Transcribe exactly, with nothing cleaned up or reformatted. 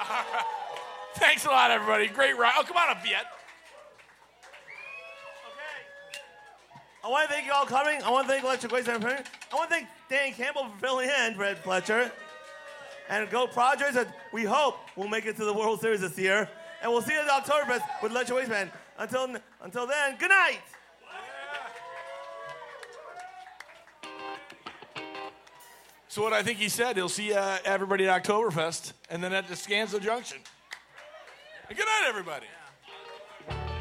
Thanks a lot, everybody. Great ride. Oh, come on up, Viet. I want to thank you all coming. I want to thank Electric Waste Management. I want to thank Dan Campbell for filling in, Fred Fletcher. And go Padres, and we hope we'll make it to the World Series this year. And we'll see you at Oktoberfest with Electric Waste Man. Until, until then, good night. So what I think he said, he'll see uh, everybody at Oktoberfest and then at the Scanso Junction. And good night, everybody.